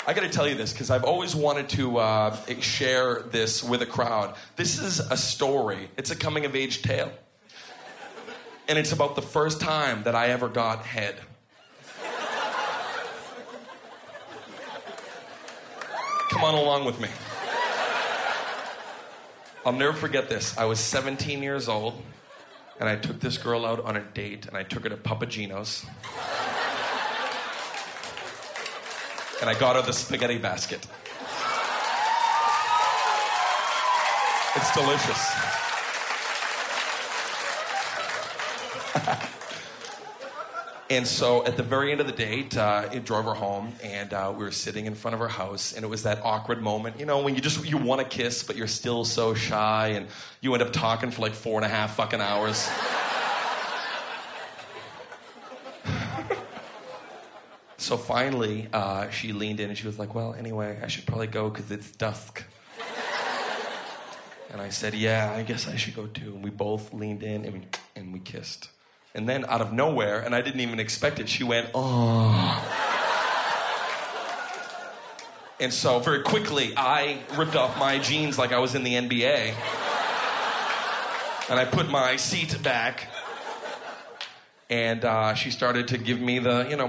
I got to tell you this because I've always wanted to share this with a crowd. This is a story. It's a coming-of-age tale. And it's about the first time that I ever got head. Come on along with me. I'll never forget this. I was 17 years old, and I took this girl out on a date, and I took her to Papagino's. And I got her the spaghetti basket. It's delicious. And so at the very end of the date, it drove her home, and we were sitting in front of her house, and it was that awkward moment, you know, when you want to kiss, but you're still so shy, and you end up talking for like 4.5 fucking hours. So finally, she leaned in and she was like, well, anyway, I should probably go because it's dusk. And I said, yeah, I guess I should go too. And we both leaned in and we kissed. And then out of nowhere, and I didn't even expect it, she went, oh. And so very quickly, I ripped off my jeans like I was in the NBA. And I put my seat back. And she started to give me the, you know.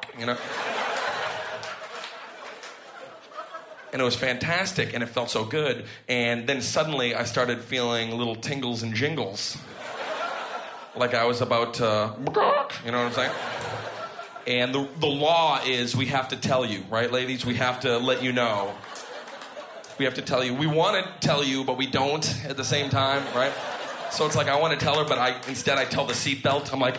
And it was fantastic, and it felt so good. And then suddenly I started feeling little tingles and jingles. Like I was about to, you know what I'm saying? And the law is we have to tell you, right, ladies? We have to let you know. We have to tell you. We want to tell you, but we don't at the same time, right? So it's like I want to tell her, but instead I tell the seatbelt. I'm like,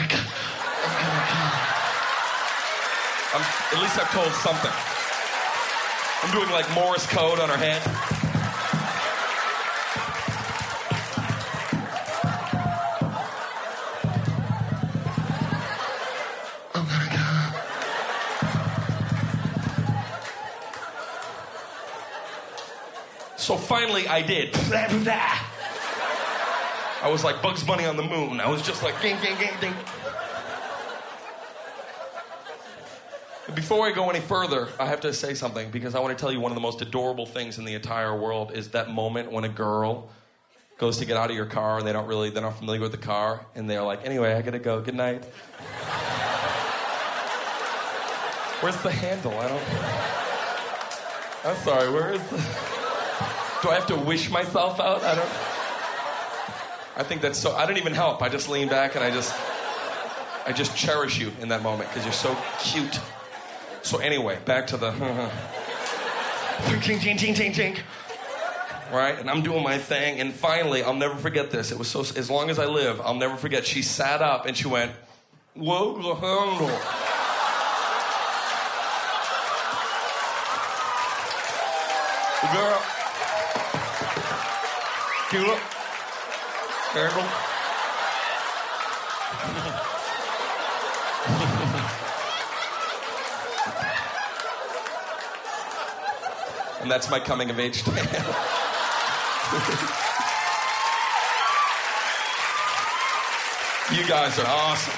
at least I've told something. I'm doing like Morse code on her head. I'm gonna go. So finally I did. I was like Bugs Bunny on the moon. I was just like, ding, ding, ding, ding. Before I go any further, I have to say something because I want to tell you one of the most adorable things in the entire world is that moment when a girl goes to get out of your car and they're not familiar with the car and they're like, anyway, I gotta go, good night. Where's the handle? I'm sorry, where is the... Do I have to wish myself out? I think that's so... I didn't even help. I just lean back and I just cherish you in that moment because you're so cute. So anyway, back to the... Ching, ching, ching, ching, ching. Right? And I'm doing my thing. And finally, I'll never forget this. It was so... As long as I live, I'll never forget. She sat up and she went, whoa, the handle. Girl. Cute up. Handle. And that's my coming of age tale. You guys are awesome.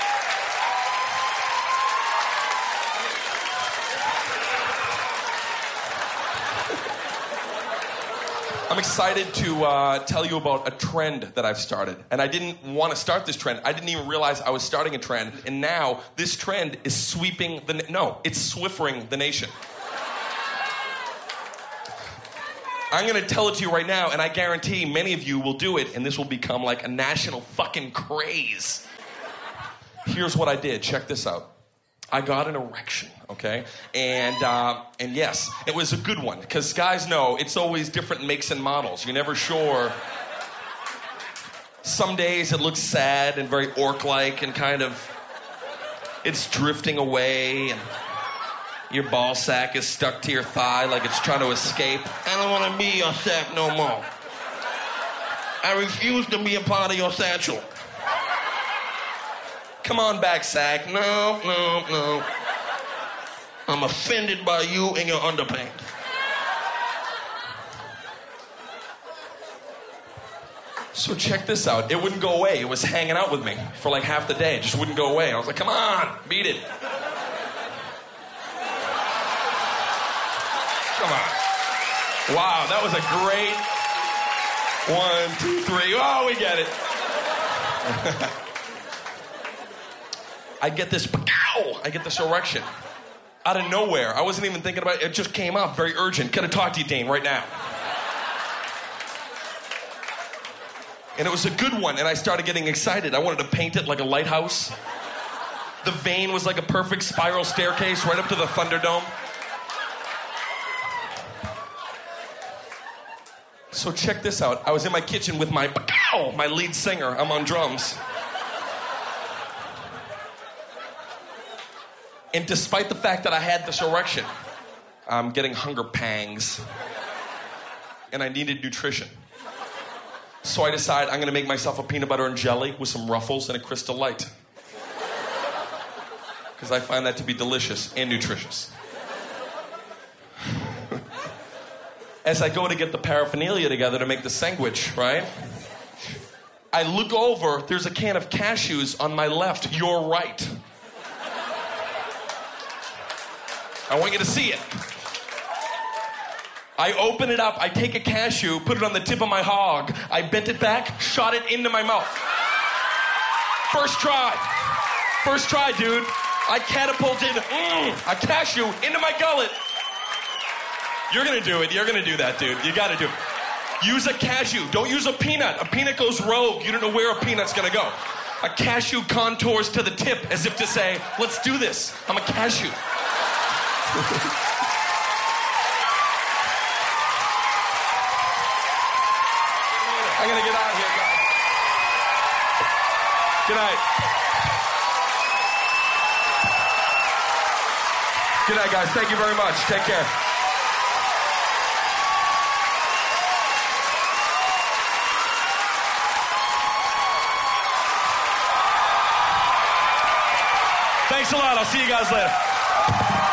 I'm excited to tell you about a trend that I've started. And I didn't want to start this trend. I didn't even realize I was starting a trend. And now this trend is sweeping it's Swiffering the nation. I'm going to tell it to you right now, and I guarantee many of you will do it, and this will become like a national fucking craze. Here's what I did. Check this out. I got an erection, okay? And yes, it was a good one, because guys know it's always different makes and models. You're never sure. Some days it looks sad and very orc-like and kind of, it's drifting away, and your ball sack is stuck to your thigh like it's trying to escape. I don't want to be your sack no more. I refuse to be a part of your satchel. Come on back, sack. No. I'm offended by you and your underpants. So check this out. It wouldn't go away. It was hanging out with me for like half the day. It just wouldn't go away. I was like, come on, beat it. Come on. Wow, that was a great 1, 2, 3. Oh, we get it. I get this erection out of nowhere. I wasn't even thinking about it. It just came up, very urgent. Gotta talk to you, Dane, right now. And it was a good one, and I started getting excited. I wanted to paint it like a lighthouse. The vein was like a perfect spiral staircase right up to the Thunderdome. So check this out. I was in my kitchen with my lead singer. I'm on drums. And despite the fact that I had this erection, I'm getting hunger pangs. And I needed nutrition. So I decide I'm going to make myself a peanut butter and jelly with some Ruffles and a Crystal Light. Because I find that to be delicious and nutritious. As I go to get the paraphernalia together to make the sandwich, right? I look over, there's a can of cashews on my left, your right. I want you to see it. I open it up, I take a cashew, put it on the tip of my hog, I bent it back, shot it into my mouth. First try, dude. I catapulted a cashew into my gullet. You're gonna do it. You're gonna do that, dude. You gotta do it. Use a cashew. Don't use a peanut. A peanut goes rogue. You don't know where a peanut's gonna go. A cashew contours to the tip as if to say, let's do this. I'm a cashew. I'm gonna get out of here, guys. Good night. Good night, guys. Thank you very much. Take care. Thanks a lot. I'll see you guys later.